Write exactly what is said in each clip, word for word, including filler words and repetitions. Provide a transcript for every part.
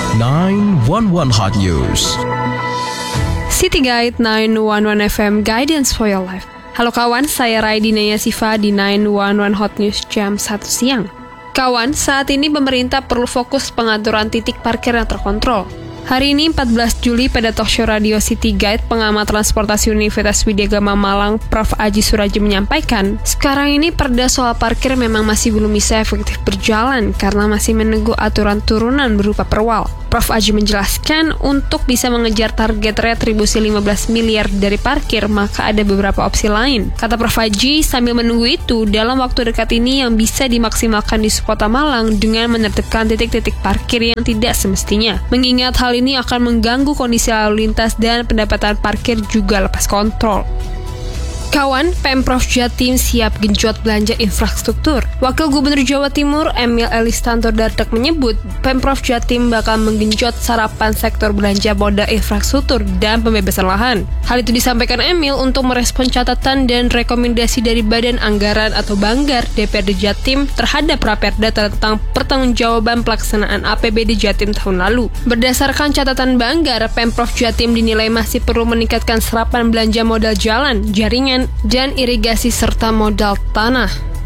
sembilan satu satu Hot News. City Guide sembilan satu satu F M Guidance for Your Life. Halo kawan, saya Raidina Yasifa di sembilan satu satu Hot News jam satu siang. Kawan, saat ini pemerintah perlu fokus pengaturan titik parkir yang terkontrol. Hari ini empat belas Juli pada talkshow radio City Guide, pengamat transportasi Universitas Widya Gama Malang, Profesor Aji Suraji menyampaikan, sekarang ini perda soal parkir memang masih belum bisa efektif berjalan karena masih menunggu aturan turunan berupa perwal. Profesor Aji menjelaskan, untuk bisa mengejar target retribusi lima belas miliar dari parkir, maka ada beberapa opsi lain. Kata Profesor Aji, sambil menunggu itu, dalam waktu dekat ini yang bisa dimaksimalkan di Kota Malang dengan menertibkan titik-titik parkir yang tidak semestinya. Mengingat hal ini akan mengganggu kondisi lalu lintas dan pendapatan parkir juga lepas kontrol. Kawan, Pemprov Jatim siap genjot belanja infrastruktur. Wakil Gubernur Jawa Timur Emil Elistanto Dardak menyebut, Pemprov Jatim bakal menggenjot sarapan sektor belanja modal infrastruktur dan pembebasan lahan. Hal itu disampaikan Emil untuk merespon catatan dan rekomendasi dari Badan Anggaran atau Banggar D P R D Jatim terhadap Raperda tentang pertanggungjawaban pelaksanaan A P B D Jatim tahun lalu. Berdasarkan catatan Banggar, Pemprov Jatim dinilai masih perlu meningkatkan serapan belanja modal jalan, jaringan, dan irigasi serta modal tanah.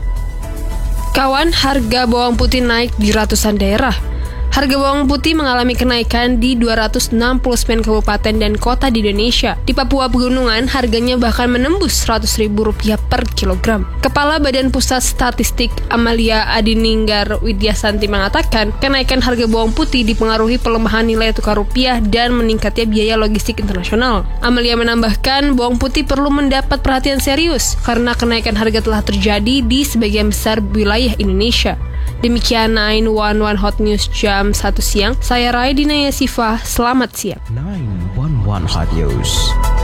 Kawan, harga bawang putih naik di ratusan daerah. Harga bawang putih mengalami kenaikan di dua ratus enam puluh sembilan kabupaten dan kota di Indonesia. Di Papua Pegunungan, harganya bahkan menembus seratus ribu rupiah per kilogram. Kepala Badan Pusat Statistik Amalia Adininggar Widyasanti mengatakan, kenaikan harga bawang putih dipengaruhi pelemahan nilai tukar rupiah dan meningkatnya biaya logistik internasional. Amalia menambahkan, bawang putih perlu mendapat perhatian serius karena kenaikan harga telah terjadi di sebagian besar wilayah Indonesia. Demikian sembilan satu satu Hot News jam satu siang. Saya Raidina Yasifa, selamat siang. sembilan satu satu Hot News.